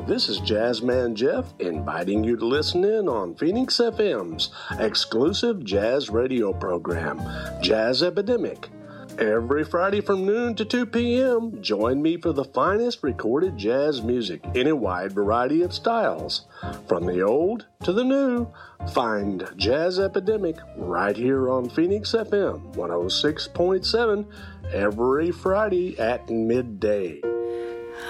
this is Jazzman Jeff inviting you to listen in on Phoenix FM's exclusive jazz radio program, Jazz Epidemic. Every Friday from noon to 2 p.m., join me for the finest recorded jazz music in a wide variety of styles. From the old to the new, find Jazz Epidemic right here on Phoenix FM 106.7 every Friday at midday.